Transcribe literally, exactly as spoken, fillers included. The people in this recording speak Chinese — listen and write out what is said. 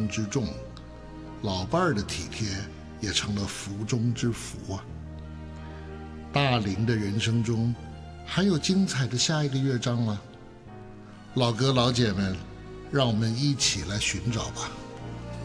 中之重，老伴儿的体贴也成了福中之福啊。大龄的人生中，还有精彩的下一个乐章吗？老哥老姐们，让我们一起来寻找吧。